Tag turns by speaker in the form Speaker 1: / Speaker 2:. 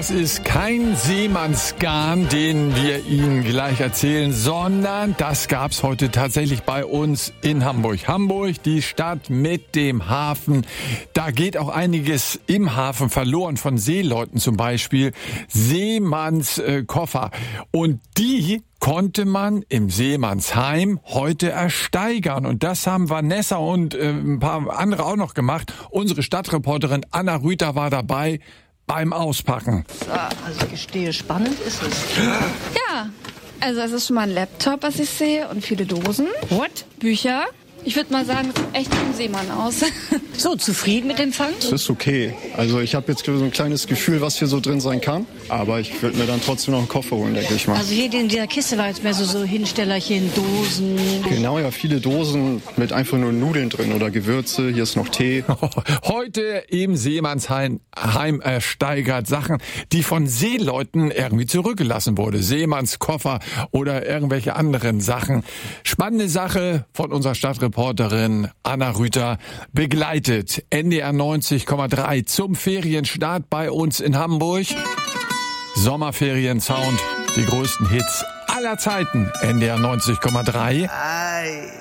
Speaker 1: Das ist kein Seemannsgarn, den wir Ihnen gleich erzählen, sondern das gab's heute tatsächlich bei uns in Hamburg. Hamburg, die Stadt mit dem Hafen. Da geht auch einiges im Hafen verloren, von Seeleuten zum Beispiel. Seemannskoffer. Und die konnte man im Seemannsheim heute ersteigern. Und das haben Vanessa und ein paar andere auch noch gemacht. Unsere Stadtreporterin Anna Rüther war dabei beim Auspacken.
Speaker 2: So, also ich gestehe, spannend ist es.
Speaker 3: Ja, also es ist schon mal ein Laptop, was ich sehe, und viele Dosen.
Speaker 2: What?
Speaker 3: Bücher. Ich würde mal sagen, es sieht echt wie ein Seemann aus.
Speaker 2: So, zufrieden mit dem Fang?
Speaker 4: Das ist okay. Also ich habe jetzt so ein kleines Gefühl, was hier so drin sein kann. Aber ich würde mir dann trotzdem noch einen Koffer holen, denke ich mal.
Speaker 2: Also hier in dieser Kiste war jetzt mehr so Hinstellerchen, Dosen.
Speaker 4: Genau, ja, viele Dosen mit einfach nur Nudeln drin oder Gewürze. Hier ist noch Tee.
Speaker 1: Heute im Seemannsheim ersteigert Sachen, die von Seeleuten irgendwie zurückgelassen wurde. Seemannskoffer oder irgendwelche anderen Sachen. Spannende Sache von unserer Stadtreporterin Anna Rüther, begleitet NDR 90,3 zum Ferienstart bei uns in Hamburg. Sommerferien-Sound, die größten Hits aller Zeiten, NDR 90,3.